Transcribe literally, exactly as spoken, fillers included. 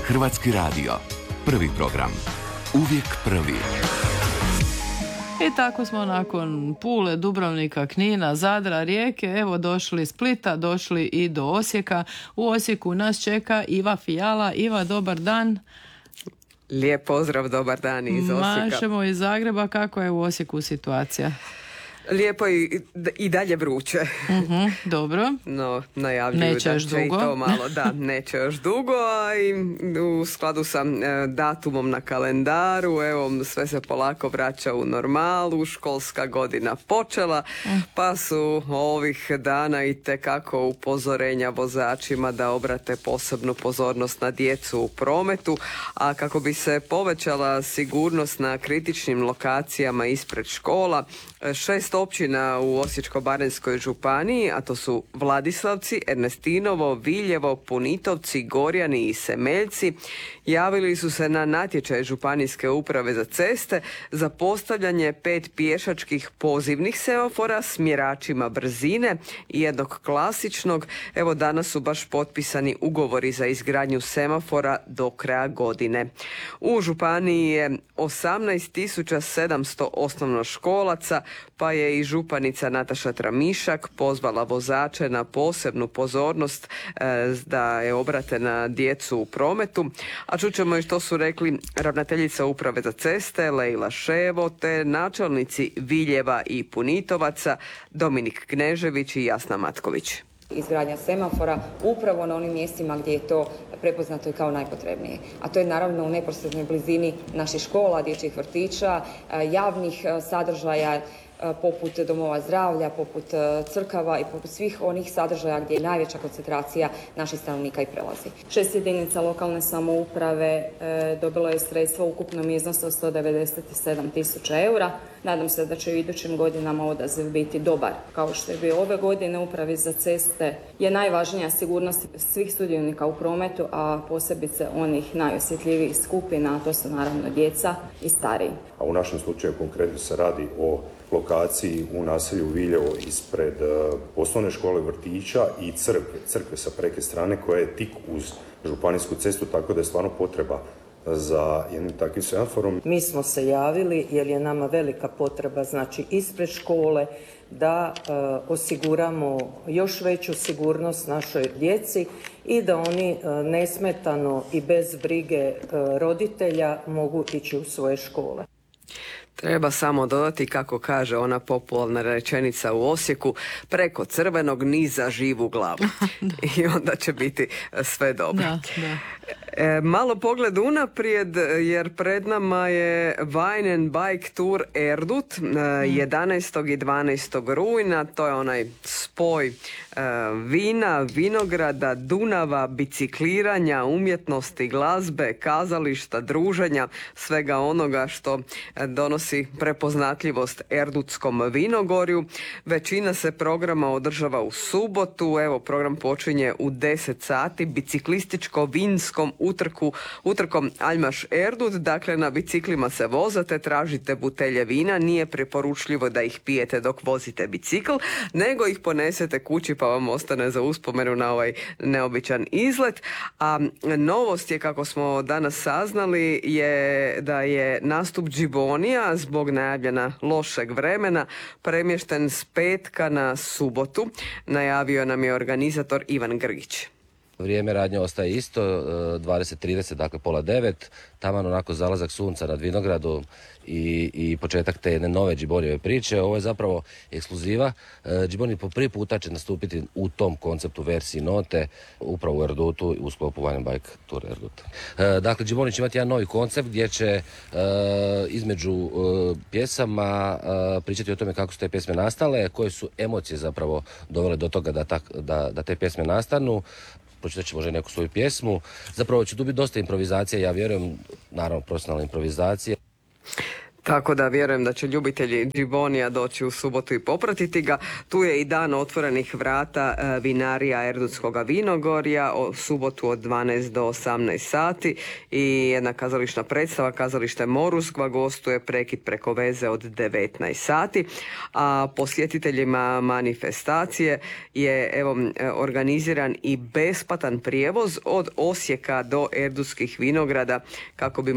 Hrvatski radio. Prvi program. Uvijek prvi. I tako smo nakon Pule, Dubrovnika, Knina, Zadra, Rijeke, evo došli iz Splita, došli i do Osijeka. U Osijeku nas čeka Iva Fijala. Iva, dobar dan. Lijep pozdrav, dobar dan iz Osijeka. Mašemo iz Zagreba, kako je u Osijeku situacija? Lijepo i, i dalje vruće. Uh-huh, dobro. No, najavljuju neće da će dugo. i to malo, da, neće još dugo, a i u skladu sa e, datumom na kalendaru, evo, sve se polako vraća u normalu, školska godina počela, uh. pa su ovih dana i tekako upozorenja vozačima da obrate posebnu pozornost na djecu u prometu, a kako bi se povećala sigurnost na kritičnim lokacijama ispred škola, šest općina u Osječko-baranjskoj županiji, a to su Vladislavci, Ernestinovo, Viljevo, Punitovci, Gorjani i Semeljci, javili su se na natječaj Županijske uprave za ceste za postavljanje pet pješačkih pozivnih semafora s mjeračima brzine i jednog klasičnog. Evo, danas su baš potpisani ugovori za izgradnju semafora do kraja godine. U županiji je osamnaest tisuća sedamsto osnovnoškolaca, pa je i županica Nataša Tramišak pozvala vozače na posebnu pozornost e, da je obrate na djecu u prometu. A čućemo i što su rekli ravnateljica Uprave za ceste Lejla Ševo te načelnici Viljeva i Punitovaca Dominik Knežević i Jasna Matković. Izgradnja semafora upravo na onim mjestima gdje je to prepoznato i kao najpotrebnije. A to je naravno u neposrednoj blizini naših škola, dječjih vrtića, javnih sadržaja poput domova zdravlja, poput crkava i poput svih onih sadržaja gdje je najveća koncentracija naših stanovnika i prelazi. Šest jedinica lokalne samouprave e, dobilo je sredstva u ukupnom iznosu od sto devedeset sedam tisuća eura. Nadam se da će u idućim godinama odaziv biti dobar. Kao što je bio ove godine, Upravi za ceste je najvažnija sigurnost svih sudionika u prometu, a posebice onih najosjetljivijih skupina, a to su naravno djeca i stariji. A u našem slučaju konkretno se radi o lokaciji u naselju Viljevo ispred uh, osnovne škole, vrtića i crkve, crkve sa preke strane koja je tik uz županijsku cestu, tako da je stvarno potreba za jednim takvim semaforom. Mi smo se javili jer je nama velika potreba, znači ispred škole, da uh, osiguramo još veću sigurnost našoj djeci i da oni uh, nesmetano i bez brige uh, roditelja mogu ići u svoje škole. Treba samo dodati, kako kaže ona popularna rečenica u Osijeku, preko crvenog niza živu glavu. I onda će biti sve dobro. Da, da. E, malo pogled unaprijed, jer pred nama je Wine and Bike Tour Erdut jedanaestog i dvanaestog rujna. To je onaj spoj e, vina, vinograda, Dunava, bicikliranja, umjetnosti, glazbe, kazališta, druženja, svega onoga što donosi prepoznatljivost Erdutskom vinogorju. Većina se programa održava u subotu. Evo, program počinje u deset sati biciklističko-vinskom utrku, utrkom Aljmaš Erdut. Dakle, na biciklima se vozate, tražite butelje vina, nije preporučljivo da ih pijete dok vozite bicikl, nego ih ponesete kući pa vam ostane za uspomenu na ovaj neobičan izlet. A novost je, kako smo danas saznali, je da je nastup Džibonija zbog najavljena lošeg vremena premješten s petka na subotu. Najavio nam je organizator Ivan Grgić. Vrijeme radnje ostaje isto, dvadeset trideset, dakle pola devet, taman onako zalazak sunca nad vinogradom i, i početak te jedne nove Džibonijeve priče. Ovo je zapravo ekskluziva. Džiboni po prvi puta će nastupiti u tom konceptu versiji note, upravo u Erdutu u sklopu Wine and Bike Tour Erdut. Dakle, Džiboni će imati jedan novi koncept gdje će između pjesama pričati o tome kako su te pjesme nastale, koje su emocije zapravo dovele do toga da, ta, da, da te pjesme nastanu. Pročitat će možda neku svoju pjesmu. Zapravo će tu biti dosta improvizacije, ja vjerujem, naravno profesionalne improvizacije. Tako da vjerujem da će ljubitelji Džibonija doći u subotu i popratiti ga. Tu je i dan otvorenih vrata e, vinarija Erdutskoga Vinogorja, u subotu od dvanaest do osamnaest sati i jedna kazališna predstava, kazalište Moruskva, gostuje Prekid preko veze od devetnaest sati, a posjetiteljima manifestacije je evo organiziran i besplatan prijevoz od Osijeka do Erdutskih Vinograda kako bi